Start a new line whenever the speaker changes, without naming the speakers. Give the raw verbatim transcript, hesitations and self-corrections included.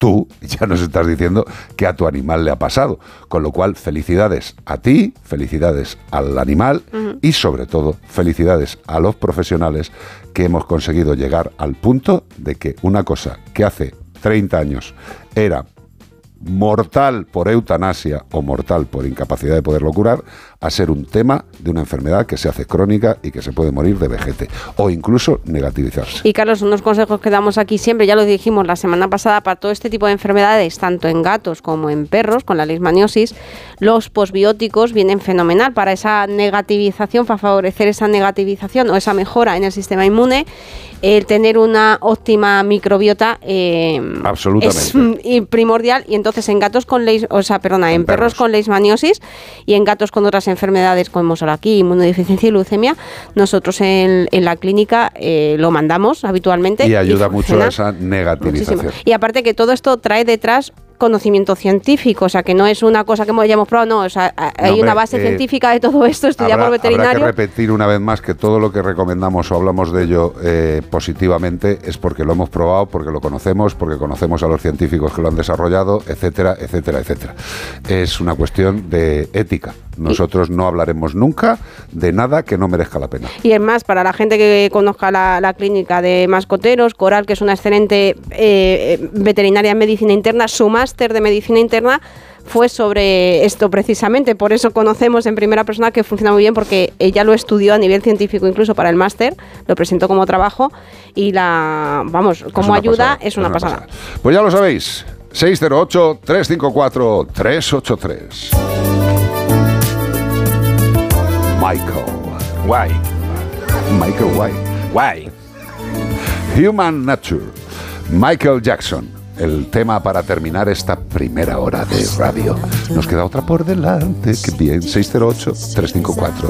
tú ya nos estás diciendo que a tu animal le ha pasado. Con lo cual, felicidades a ti, felicidades al animal uh-huh. y, sobre todo, felicidades a los profesionales que hemos conseguido llegar al punto de que una cosa que hace treinta años era mortal por eutanasia o mortal por incapacidad de poderlo curar, a ser un tema de una enfermedad que se hace crónica y que se puede morir de vejete o incluso negativizarse.
Y Carlos, unos consejos que damos aquí siempre, ya lo dijimos la semana pasada, para todo este tipo de enfermedades, tanto en gatos como en perros, con la leishmaniosis, los posbióticos vienen fenomenal para esa negativización, para favorecer esa negativización o esa mejora en el sistema inmune. El tener una óptima microbiota eh,
absolutamente
es primordial. Y entonces en gatos con leis, o sea, perdona, en, en perros. perros con leishmaniosis y en gatos con otras enfermedades como aquí, inmunodeficiencia y leucemia, nosotros en, en la clínica eh, lo mandamos habitualmente.
Y ayuda y mucho a esa negativización. Muchísimo.
Y aparte que todo esto trae detrás conocimiento científico, o sea, que no es una cosa que hayamos probado, no, o sea, hay no, hombre, una base eh, científica de todo esto, estudiamos
habrá,
veterinario.
Habrá que repetir una vez más que todo lo que recomendamos o hablamos de ello eh, positivamente es porque lo hemos probado, porque lo conocemos, porque conocemos a los científicos que lo han desarrollado, etcétera, etcétera, etcétera. Es una cuestión de ética. Nosotros no hablaremos nunca de nada que no merezca la pena.
Y es más, para la gente que conozca la, la clínica de mascoteros, Coral, que es una excelente eh, veterinaria en medicina interna, su máster de medicina interna fue sobre esto precisamente, por eso conocemos en primera persona que funciona muy bien, porque ella lo estudió a nivel científico incluso para el máster, lo presentó como trabajo y la, vamos, como ayuda es una, es una pasada.
pasada. Pues ya lo sabéis, seis cero ocho, tres cinco cuatro, tres ocho tres. Michael.
Why?
Michael Why.
Why?
Human Nature. Michael Jackson. El tema para terminar esta primera hora de radio. Nos queda otra por delante. Qué bien. seis cero ocho, tres cinco cuatro,